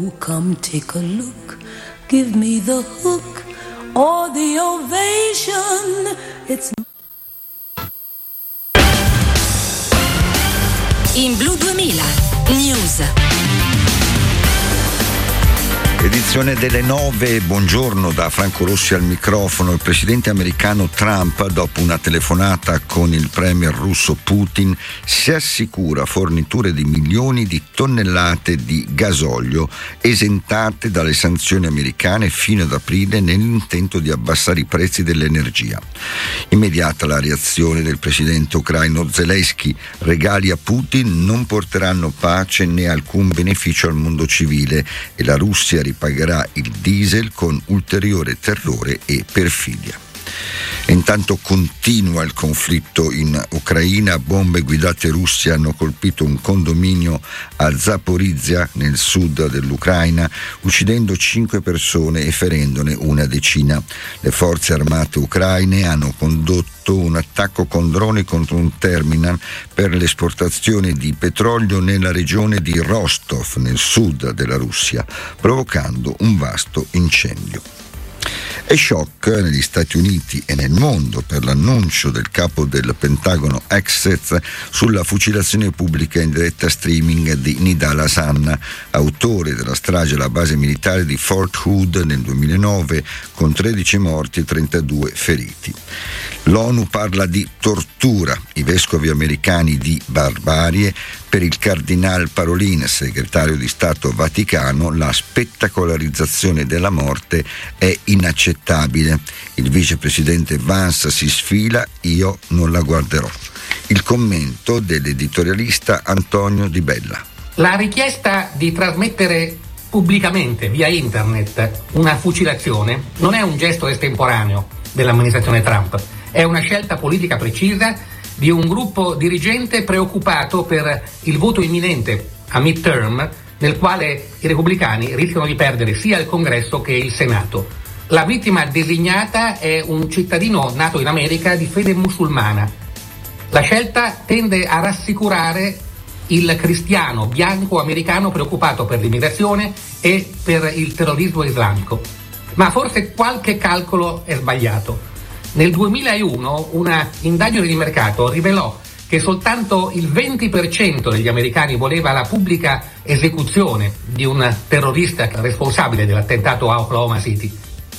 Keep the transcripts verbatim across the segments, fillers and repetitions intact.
Come take a look, give me the hook or the ovation. It's In Blu duemila News. Edizione delle nove, buongiorno da Franco Rossi al microfono. Il presidente americano Trump, dopo una telefonata con il premier russo Putin, si assicura forniture di milioni di tonnellate di gasolio esentate dalle sanzioni americane fino ad aprile nell'intento di abbassare i prezzi dell'energia. Immediata la reazione del presidente ucraino Zelensky: regali a Putin non porteranno pace né alcun beneficio al mondo civile e la Russia ripagherà il diesel con ulteriore terrore e perfidia. E intanto continua il conflitto in Ucraina. Bombe guidate russi hanno colpito un condominio a Zaporizhzhia, nel sud dell'Ucraina, uccidendo cinque persone e ferendone una decina. Le forze armate ucraine hanno condotto un attacco con droni contro un terminal per l'esportazione di petrolio nella regione di Rostov, nel sud della Russia, provocando un vasto incendio. È shock negli Stati Uniti e nel mondo per l'annuncio del capo del Pentagono Estes sulla fucilazione pubblica in diretta streaming di Nidal Hasan, autore della strage alla base militare di Fort Hood nel duemilanove, con tredici morti e trentadue feriti. L'ONU parla di tortura, i vescovi americani di barbarie. Per il cardinal Parolin, segretario di Stato Vaticano, la spettacolarizzazione della morte è inaccettabile. Il vicepresidente Vance si sfila: io non la guarderò. Il commento dell'editorialista Antonio Di Bella. La richiesta di trasmettere pubblicamente via internet una fucilazione non è un gesto estemporaneo dell'amministrazione Trump, è una scelta politica precisa di un gruppo dirigente preoccupato per il voto imminente a midterm, nel quale i repubblicani rischiano di perdere sia il Congresso che il Senato. La vittima designata è un cittadino nato in America di fede musulmana. La scelta tende a rassicurare il cristiano bianco americano preoccupato per l'immigrazione e per il terrorismo islamico. Ma forse qualche calcolo è sbagliato. Nel duemilauno una indagine di mercato rivelò che soltanto il venti per cento degli americani voleva la pubblica esecuzione di un terrorista responsabile dell'attentato a Oklahoma City.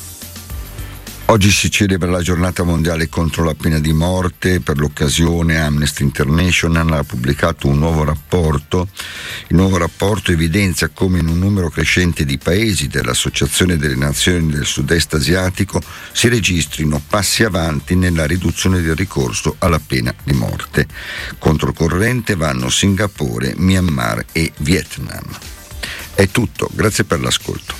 Oggi si celebra la giornata mondiale contro la pena di morte. Per l'occasione Amnesty International ha pubblicato un nuovo rapporto. Il nuovo rapporto evidenzia come in un numero crescente di paesi dell'Associazione delle Nazioni del Sud-Est Asiatico si registrino passi avanti nella riduzione del ricorso alla pena di morte. Controcorrente vanno Singapore, Myanmar e Vietnam. È tutto, grazie per l'ascolto.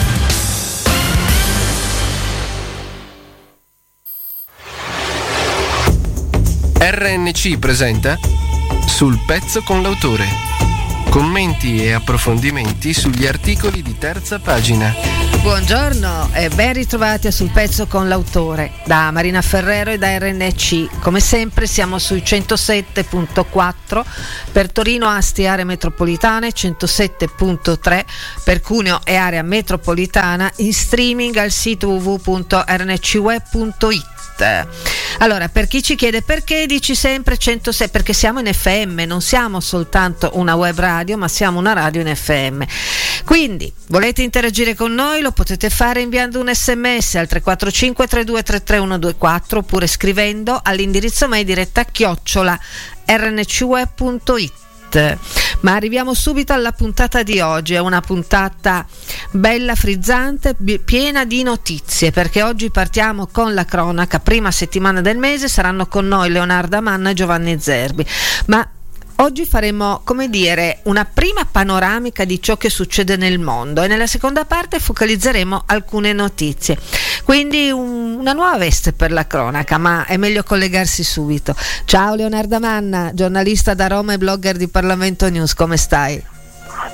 R N C presenta Sul pezzo con l'autore. Commenti e approfondimenti sugli articoli di terza pagina. Buongiorno e ben ritrovati a Sul pezzo con l'autore da Marina Ferrero e da R N C. Come sempre siamo sui centosette virgola quattro per Torino, Asti e area metropolitana e centosette virgola tre per Cuneo e area metropolitana, in streaming al sito w w w punto r n c web punto i t. Allora, per chi ci chiede perché dici sempre centosei, perché siamo in F M, non siamo soltanto una web radio, ma siamo una radio in F M. Quindi, volete interagire con noi? Lo potete fare inviando un sms al tre quattro cinque tre due tre tre uno due quattro oppure scrivendo all'indirizzo mail diretta chiocciola r n c web punto i t. Ma arriviamo subito alla puntata di oggi. È una puntata bella, frizzante, piena di notizie, perché oggi partiamo con la cronaca. Prima settimana del mese saranno con noi Leonardo Manna e Giovanni Zerbi, ma oggi faremo, come dire, una prima panoramica di ciò che succede nel mondo e nella seconda parte focalizzeremo alcune notizie. Quindi un, una nuova veste per la cronaca, ma è meglio collegarsi subito. Ciao Leonardo Manna, giornalista da Roma e blogger di Parlamento News, come stai?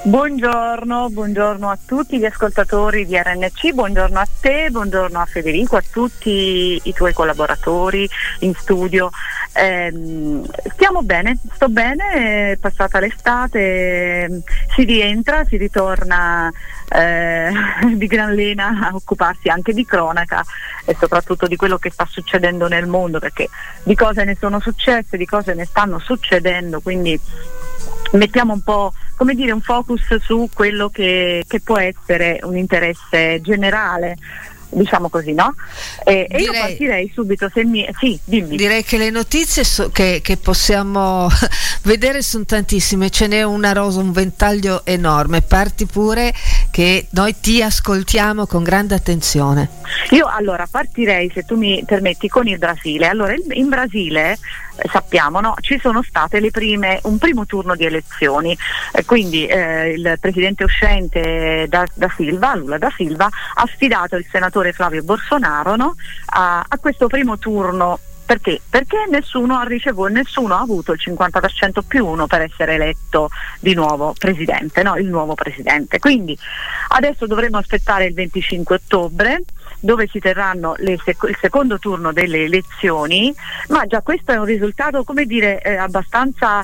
Buongiorno, buongiorno a tutti gli ascoltatori di R N C, buongiorno a te, buongiorno a Federico, a tutti i tuoi collaboratori in studio. Eh, stiamo bene, sto bene, è passata l'estate, si rientra, si ritorna eh, di gran lena a occuparsi anche di cronaca e soprattutto di quello che sta succedendo nel mondo, perché di cose ne sono successe, di cose ne stanno succedendo, quindi mettiamo un po', come dire, un focus su quello che, che può essere un interesse generale, diciamo così, no? E, direi, e io partirei subito, se mi... Sì, dimmi. Direi che le notizie so, che, che possiamo vedere sono tantissime, ce n'è una rosa, un ventaglio enorme. Parti pure, che noi ti ascoltiamo con grande attenzione. Io allora partirei, se tu mi permetti, con il Brasile. Allora, in Brasile eh, sappiamo, no, ci sono state le prime, un primo turno di elezioni, eh, quindi eh, il presidente uscente da, da Silva, Lula da Silva, ha sfidato il senatore Flavio Bolsonaro, no, a, a questo primo turno. Perché? Perché nessuno ha ricevuto, nessuno ha avuto il cinquanta per cento più uno per essere eletto di nuovo presidente, no? Il nuovo presidente. Quindi adesso dovremo aspettare il venticinque ottobre, dove si terranno le sec- il secondo turno delle elezioni, ma già questo è un risultato, come dire, eh, abbastanza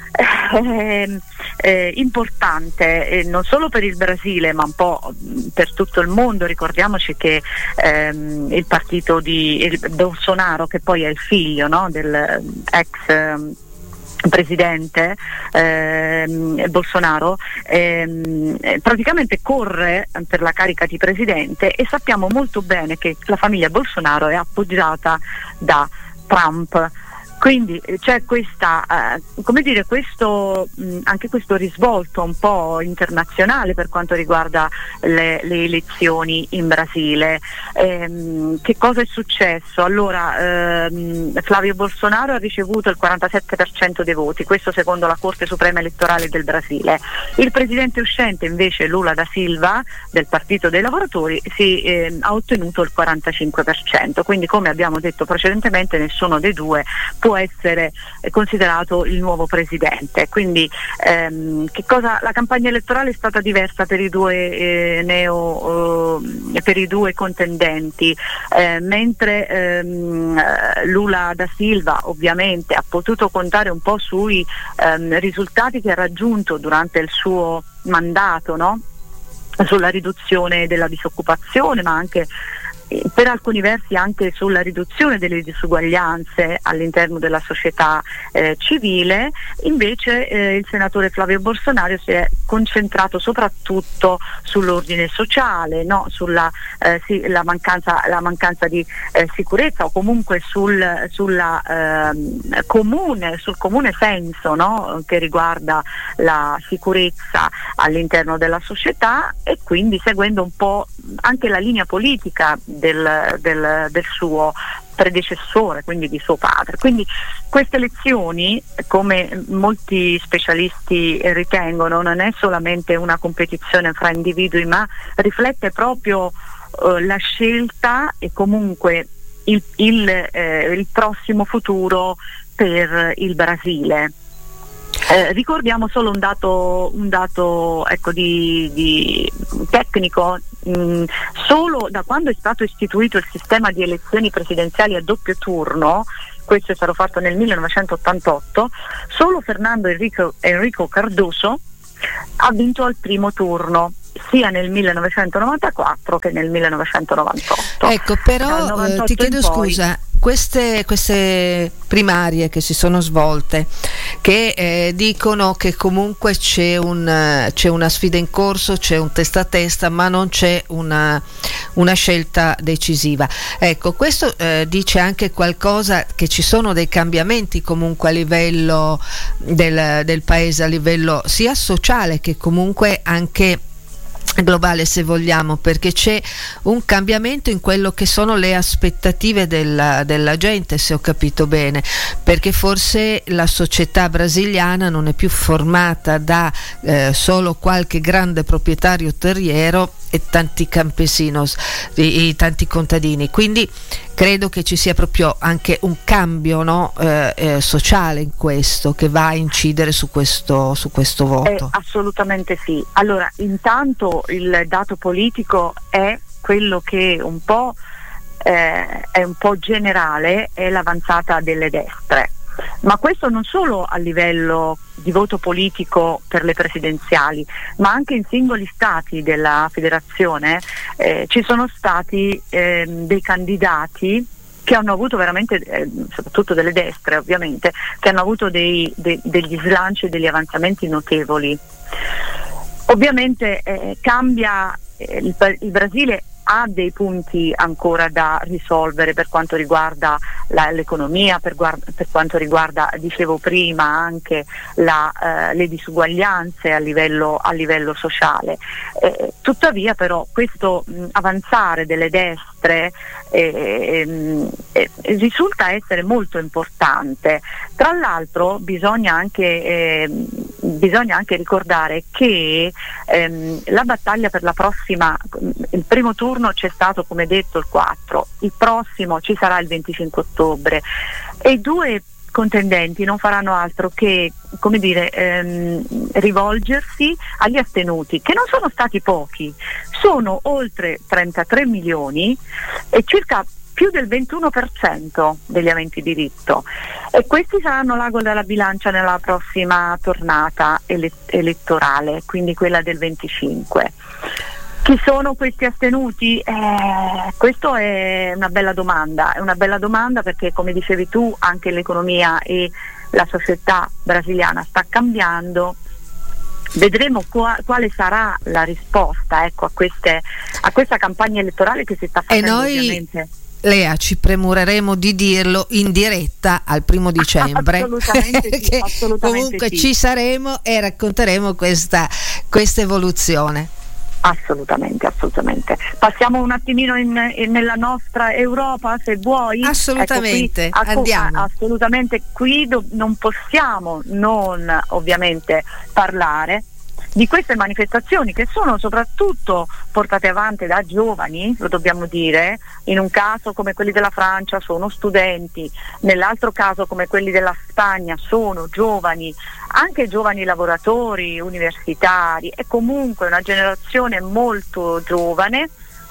Eh, eh, importante, eh, non solo per il Brasile ma un po' per tutto il mondo. Ricordiamoci che ehm, il partito di il Bolsonaro, che poi è il figlio, no, del ex ehm, presidente ehm, Bolsonaro, ehm, praticamente corre per la carica di presidente, e sappiamo molto bene che la famiglia Bolsonaro è appoggiata da Trump. Quindi c'è questa, eh, come dire, questo mh, anche questo risvolto un po' internazionale per quanto riguarda le, le elezioni in Brasile. Ehm, che cosa è successo? Allora, ehm, Flavio Bolsonaro ha ricevuto il quarantasette per cento dei voti, questo secondo la Corte Suprema Elettorale del Brasile. Il presidente uscente invece, Lula da Silva, del Partito dei Lavoratori, si, eh, ha ottenuto il quarantacinque per cento, quindi, come abbiamo detto precedentemente, nessuno dei due può essere considerato il nuovo presidente. Quindi ehm, che cosa, la campagna elettorale è stata diversa per i due eh, neo eh, per i due contendenti, eh, mentre ehm, Lula da Silva ovviamente ha potuto contare un po' sui ehm, risultati che ha raggiunto durante il suo mandato, no? Sulla riduzione della disoccupazione, ma anche per alcuni versi anche sulla riduzione delle disuguaglianze all'interno della società eh, civile. Invece eh, il senatore Flavio Bolsonaro si è concentrato soprattutto sull'ordine sociale, no? sulla eh, sì, la mancanza, la mancanza di eh, sicurezza, o comunque sul, sulla, eh, comune, sul comune senso, no? che riguarda la sicurezza all'interno della società, e quindi seguendo un po' anche la linea politica Del, del, del suo predecessore, quindi di suo padre. Quindi queste elezioni, come molti specialisti ritengono, non è solamente una competizione fra individui, ma riflette proprio eh, la scelta e comunque il, il, eh, il prossimo futuro per il Brasile. Eh, ricordiamo solo un dato, un dato ecco, di, di tecnico. Mm, solo da quando è stato istituito il sistema di elezioni presidenziali a doppio turno, questo è stato fatto nel millenovecentottantotto, solo Fernando Enrico, Enrico Cardoso ha vinto al primo turno, sia nel millenovecentonovantaquattro che nel millenovecentonovantotto. Ecco, però eh, ti chiedo scusa, queste, queste primarie che si sono svolte, che eh, dicono che comunque c'è, un, c'è una sfida in corso, c'è un testa a testa, ma non c'è una, una scelta decisiva. Ecco, questo eh, dice anche qualcosa, che ci sono dei cambiamenti comunque a livello del, del paese, a livello sia sociale che comunque anche globale, se vogliamo, perché c'è un cambiamento in quello che sono le aspettative della, della gente, se ho capito bene, perché forse la società brasiliana non è più formata da eh, solo qualche grande proprietario terriero e tanti campesinos, i, i tanti contadini, quindi credo che ci sia proprio anche un cambio, no, eh, eh, sociale in questo, che va a incidere su questo, su questo voto. Eh, assolutamente sì. Allora, intanto il dato politico è quello che un po' eh, è un po' generale, è l'avanzata delle destre. Ma questo non solo a livello di voto politico per le presidenziali, ma anche in singoli stati della federazione eh, ci sono stati eh, dei candidati che hanno avuto veramente, eh, soprattutto delle destre ovviamente, che hanno avuto dei, de, degli slanci e degli avanzamenti notevoli. Ovviamente eh, cambia, eh, il, il Brasile ha dei punti ancora da risolvere per quanto riguarda la, l'economia, per, guarda, per quanto riguarda, dicevo prima, anche la, eh, le disuguaglianze a livello, a livello sociale. Eh, tuttavia però questo mh, avanzare delle destre eh, eh, risulta essere molto importante. Tra l'altro bisogna anche, eh, bisogna anche ricordare che ehm, la battaglia per la prossima, il primo turno c'è stato, come detto, il quattro, il prossimo ci sarà il venticinque ottobre e i due contendenti non faranno altro che, come dire, ehm, rivolgersi agli astenuti, che non sono stati pochi, sono oltre trentatré milioni e circa più del ventuno per cento degli aventi diritto, e questi saranno l'ago della bilancia nella prossima tornata ele- elettorale, quindi quella del venticinque. Chi sono questi astenuti? Eh, questo è una bella domanda, è una bella domanda perché, come dicevi tu, anche l'economia e la società brasiliana sta cambiando. Vedremo qua, quale sarà la risposta, ecco, a, queste, a questa campagna elettorale che si sta facendo. E noi, ovviamente, Lea, ci premureremo di dirlo in diretta al primo dicembre. Assolutamente sì, assolutamente comunque sì. Ci saremo e racconteremo questa, questa evoluzione. Assolutamente, assolutamente. Passiamo un attimino in, in, nella nostra Europa, se vuoi. Assolutamente, ecco, qui, andiamo. Assolutamente, qui do, non possiamo non ovviamente parlare di queste manifestazioni che sono soprattutto portate avanti da giovani, lo dobbiamo dire. In un caso come quelli della Francia sono studenti, nell'altro caso come quelli della Spagna sono giovani, anche giovani lavoratori, universitari, e comunque una generazione molto giovane.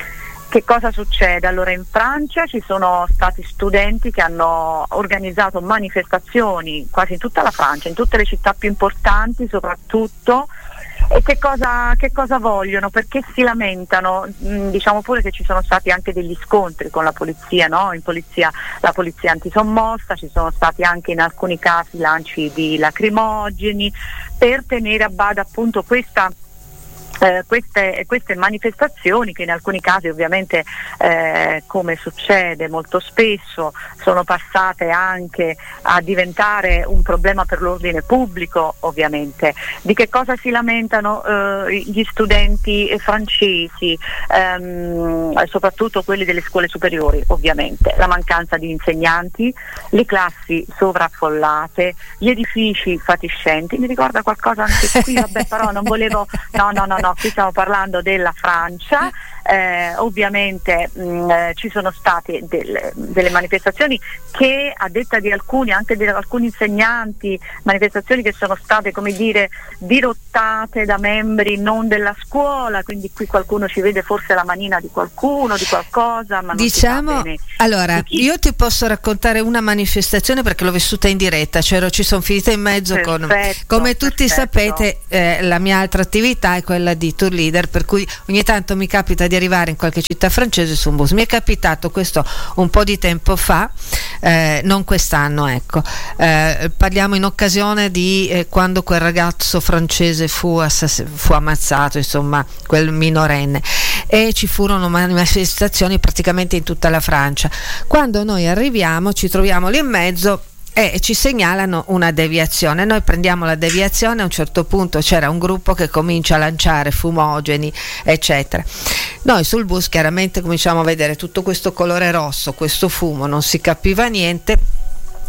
Che cosa succede? Allora, in Francia ci sono stati studenti che hanno organizzato manifestazioni quasi in tutta la Francia, in tutte le città più importanti soprattutto. E che cosa, che cosa vogliono? Perché si lamentano? Mm, diciamo pure che ci sono stati anche degli scontri con la polizia, no? In polizia, la polizia antisommossa, ci sono stati anche in alcuni casi lanci di lacrimogeni per tenere a bada appunto questa Eh, queste, queste manifestazioni che in alcuni casi ovviamente eh, come succede molto spesso sono passate anche a diventare un problema per l'ordine pubblico. Ovviamente di che cosa si lamentano eh, gli studenti francesi, ehm, soprattutto quelli delle scuole superiori? Ovviamente la mancanza di insegnanti, le classi sovraffollate, gli edifici fatiscenti. Mi ricorda qualcosa anche qui, vabbè, però non volevo no no no no qui stiamo parlando della Francia. Eh, ovviamente mh, eh, ci sono state delle, delle manifestazioni che, a detta di alcuni, anche di alcuni insegnanti, manifestazioni che sono state, come dire, dirottate da membri non della scuola, quindi qui qualcuno ci vede forse la manina di qualcuno, di qualcosa, ma non diciamo, si sa bene. allora io ti posso raccontare una manifestazione perché l'ho vissuta in diretta, cioè ci sono finita in mezzo. Perfetto, con come tutti perfetto. sapete eh, la mia altra attività è quella di tour leader, per cui ogni tanto mi capita di arrivare in qualche città francese su un bus. Mi è capitato questo un po' di tempo fa, eh, non quest'anno, ecco, eh, parliamo in occasione di eh, quando quel ragazzo francese fu, assass- fu ammazzato, insomma quel minorenne, e ci furono manifestazioni praticamente in tutta la Francia. Quando noi arriviamo ci troviamo lì in mezzo e ci segnalano una deviazione. Noi prendiamo la deviazione, a un certo punto c'era un gruppo che comincia a lanciare fumogeni eccetera. Noi sul bus chiaramente cominciamo a vedere tutto questo colore rosso, questo fumo, non si capiva niente.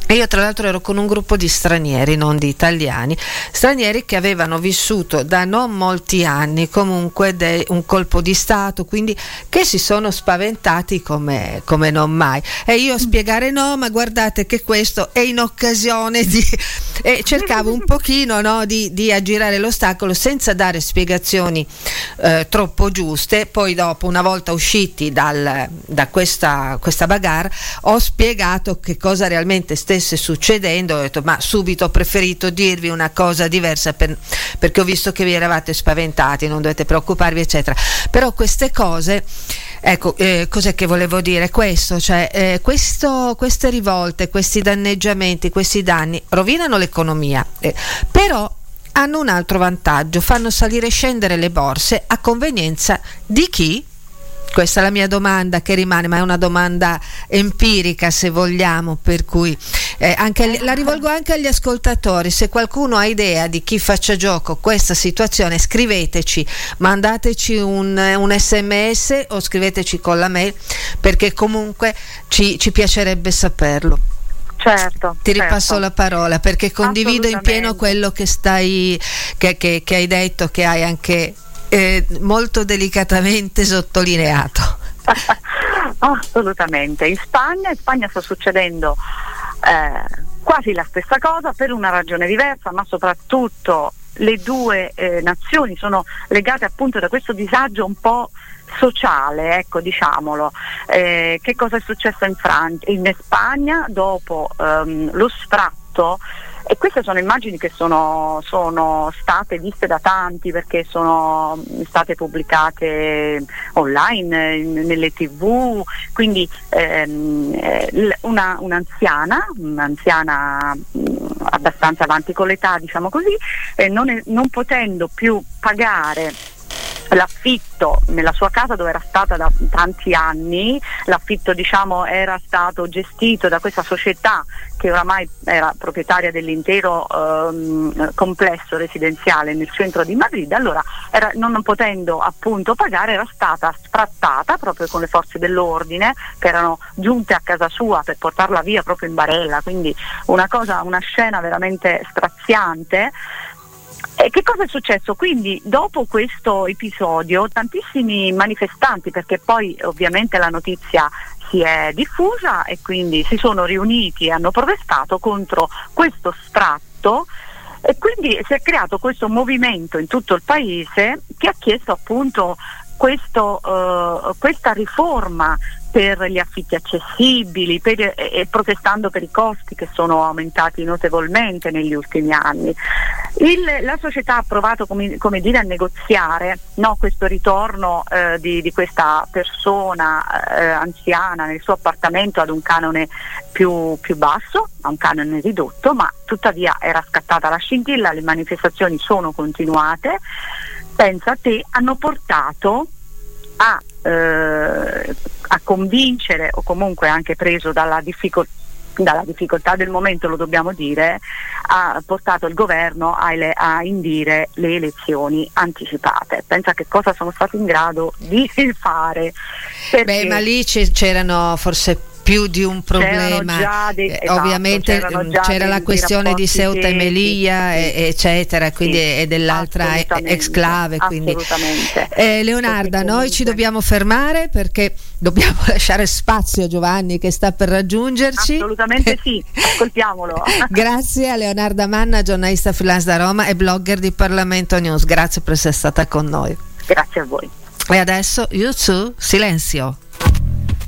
E io tra l'altro ero con un gruppo di stranieri, non di italiani, stranieri che avevano vissuto da non molti anni comunque de- un colpo di Stato, quindi che si sono spaventati come, come non mai. E io a spiegare no, ma guardate che questo è in occasione di... e cercavo un pochino, no, di, di aggirare l'ostacolo senza dare spiegazioni eh, troppo giuste. Poi dopo, una volta usciti dal, da questa, questa bagarre, ho spiegato che cosa realmente stesse succedendo. Ho detto, ma subito ho preferito dirvi una cosa diversa per, perché ho visto che vi eravate spaventati, non dovete preoccuparvi eccetera. Però queste cose, ecco, eh, cos'è che volevo dire? Questo, cioè eh, questo, queste rivolte, questi danneggiamenti, questi danni rovinano l'economia, eh, però hanno un altro vantaggio: fanno salire e scendere le borse a convenienza di chi? Questa è la mia domanda che rimane, ma è una domanda empirica, se vogliamo, per cui eh, anche, la rivolgo anche agli ascoltatori. Se qualcuno ha idea di chi faccia gioco questa situazione, scriveteci, mandateci un, un sms o scriveteci con la mail, perché comunque ci, ci piacerebbe saperlo. Certo, ti ripasso certo. la parola, perché condivido in pieno quello che stai che, che, che hai detto, che hai anche Eh, molto delicatamente sottolineato. Assolutamente. In Spagna, in Spagna sta succedendo eh, quasi la stessa cosa per una ragione diversa, ma soprattutto le due eh, nazioni sono legate appunto da questo disagio un po' sociale, ecco, diciamolo. Eh, che cosa è successo in Francia, in Spagna dopo ehm, lo sfratto? E queste sono immagini che sono, sono state viste da tanti, perché sono state pubblicate online, in, nelle tivù, quindi ehm, una, un'anziana, un'anziana mh, abbastanza avanti con l'età, diciamo così, eh, non, è, non potendo più pagare l'affitto nella sua casa dove era stata da tanti anni. L'affitto, diciamo, era stato gestito da questa società che oramai era proprietaria dell'intero ehm, complesso residenziale nel centro di Madrid. Allora, era, non potendo appunto pagare, era stata sfrattata proprio con le forze dell'ordine che erano giunte a casa sua per portarla via proprio in barella, quindi una cosa, una scena veramente straziante. E che cosa è successo? Quindi dopo questo episodio tantissimi manifestanti, perché poi ovviamente la notizia si è diffusa e quindi si sono riuniti e hanno protestato contro questo sfratto, e quindi si è creato questo movimento in tutto il paese che ha chiesto appunto questo, uh, questa riforma per gli affitti accessibili, per, e, e protestando per i costi che sono aumentati notevolmente negli ultimi anni. Il, la società ha provato, come, come dire, a negoziare, no, questo ritorno eh, di, di questa persona eh, anziana nel suo appartamento ad un canone più, più basso, a un canone ridotto, ma tuttavia era scattata la scintilla, le manifestazioni sono continuate. Pensa a te, hanno portato a, eh, a convincere, o comunque anche preso dalla difficoltà dalla difficoltà del momento, lo dobbiamo dire, ha portato il governo a, ele- a indire le elezioni anticipate. Pensa che cosa sono stati in grado di fare. Beh, ma lì c'erano forse più di un problema, dei, eh, esatto, ovviamente c'era la questione di Ceuta e Melilla, sì, e, eccetera, quindi sì, e dell'altra exclave. Quindi. Assolutamente. Eh, Leonarda, noi ci dobbiamo fermare perché dobbiamo lasciare spazio a Giovanni che sta per raggiungerci. Assolutamente sì, ascoltiamolo. Grazie a Leonarda Manna, giornalista freelance da Roma e blogger di Parlamento News. Grazie per essere stata con noi. Grazie a voi. E adesso U due, Silenzio.